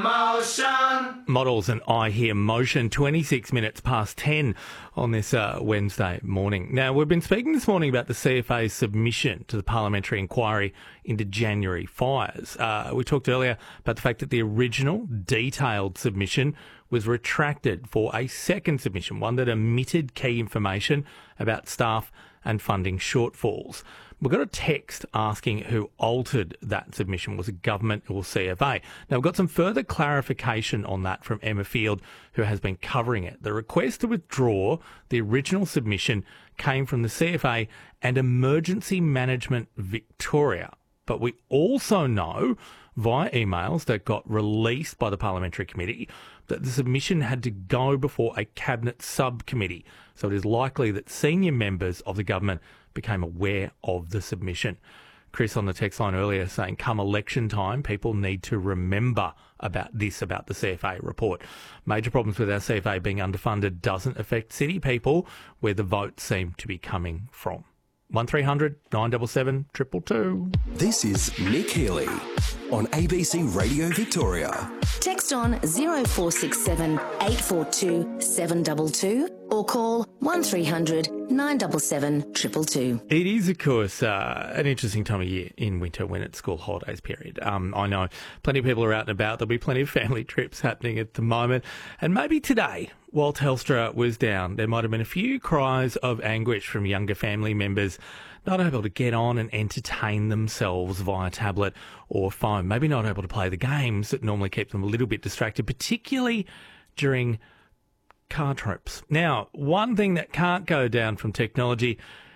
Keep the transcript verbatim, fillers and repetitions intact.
motion. Models and I Hear Motion, twenty-six minutes past ten on this uh, Wednesday morning. Now, we've been speaking this morning about the C F A's submission to the parliamentary inquiry into January fires. Uh, we talked earlier about the fact that the original detailed submission was retracted for a second submission, one that omitted key information about staff and funding shortfalls. We got a text asking who altered that submission. Was it government or C F A? Now, we've got some further clarification on that from Emma Field, who has been covering it. The request to withdraw the original submission came from the C F A and Emergency Management Victoria. But we also know via emails that got released by the Parliamentary Committee that the submission had to go before a Cabinet subcommittee. So it is likely that senior members of the government became aware of the submission. Chris on the text line earlier saying come election time, people need to remember about this, about the C F A report. Major problems with our C F A being underfunded doesn't affect city people where the votes seem to be coming from. one three hundred nine seven seven two two two. This is Nick Healy on A B C Radio Victoria. Text on zero four six seven eight four two seven two two or call one three hundred nine seven seven two two two. It is, of course, uh, an interesting time of year in winter when it's school holidays period. Um, I know plenty of people are out and about. There'll be plenty of family trips happening at the moment. And maybe today, while Telstra was down, there might have been a few cries of anguish from younger family members not able to get on and entertain themselves via tablet or phone, maybe not able to play the games that normally keep them a little bit distracted, particularly during car trips. Now, one thing that can't go down from technology